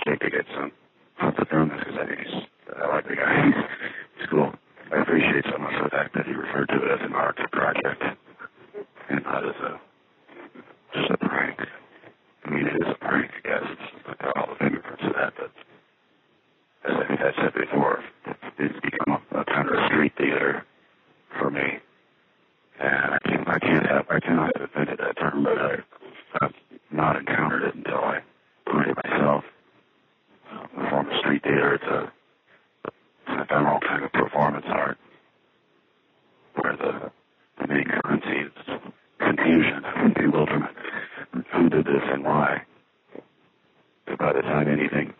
Jake to get some put through this because I like the guy. He's cool. I appreciate so much the fact that he referred to it as an art project and not as just a prank. I mean, it is a prank, I guess. It's all the fingerprints of that, but as I think I said before, it's become a kind of a street theater for me. And I cannot have invented that term, but I've not encountered it until I coined it myself. A form of street theater, it's an ephemeral kind of performance art where the main currency is confusion and bewilderment. Who did this and why? But by the time anything